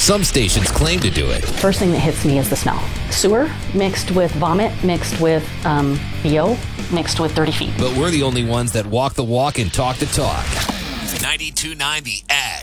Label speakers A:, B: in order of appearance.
A: Some stations claim to do it.
B: First thing that hits me is the smell. Sewer mixed with vomit, mixed with BO, mixed with dirty feet.
A: But we're the only ones that walk the walk and talk the talk. 92.9 The Edge.